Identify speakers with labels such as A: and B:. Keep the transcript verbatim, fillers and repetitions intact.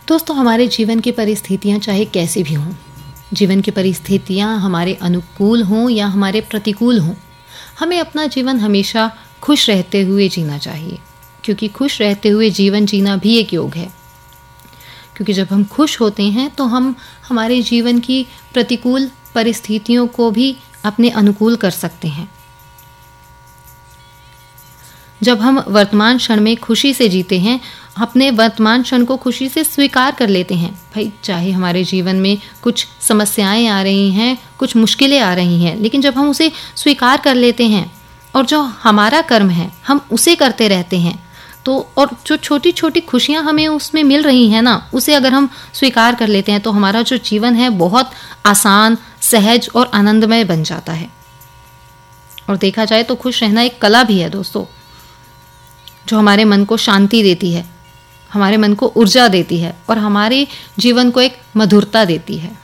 A: दोस्तों, हमारे जीवन की परिस्थितियाँ चाहे कैसी भी हों, जीवन की परिस्थितियाँ हमारे अनुकूल हों या हमारे प्रतिकूल हों, हमें अपना जीवन हमेशा खुश रहते हुए जीना चाहिए, क्योंकि खुश रहते हुए जीवन जीना भी एक योग है। क्योंकि जब हम खुश होते हैं तो हम हमारे जीवन की प्रतिकूल परिस्थितियों को भी अपने अनुकूल कर सकते हैं। जब हम वर्तमान क्षण में खुशी से जीते हैं, अपने वर्तमान क्षण को खुशी से स्वीकार कर लेते हैं। भाई, चाहे हमारे जीवन में कुछ समस्याएं आ रही हैं, कुछ मुश्किलें आ रही हैं, लेकिन जब हम उसे स्वीकार कर लेते हैं और जो हमारा कर्म है हम उसे करते रहते हैं, तो और जो छोटी छोटी खुशियां हमें उसमें मिल रही हैं ना, उसे अगर हम स्वीकार कर लेते हैं तो हमारा जो जीवन है बहुत आसान, सहज और आनंदमय बन जाता है। और देखा जाए तो खुश रहना एक कला भी है दोस्तों, जो हमारे मन को शांति देती है, हमारे मन को ऊर्जा देती है और हमारे जीवन को एक मधुरता देती है।